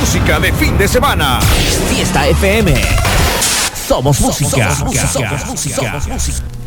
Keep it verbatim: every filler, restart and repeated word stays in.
música de fin de semana. Fiesta F M. Somos música. Somos música. Somos música. Somos música.